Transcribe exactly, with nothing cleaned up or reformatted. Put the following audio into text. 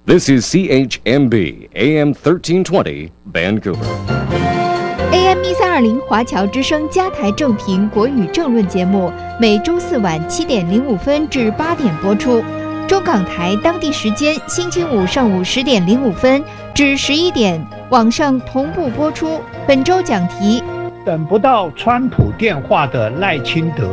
This is C H M B A M thirteen twenty Vancouver。A M 一三二零华侨之声加台正评国语政论节目，每周四晚七点零五分至八点播出。中港台当地时间星期五上午十点零五分至十一点，网上同步播出。本周讲题： 等不到川普电话的赖清德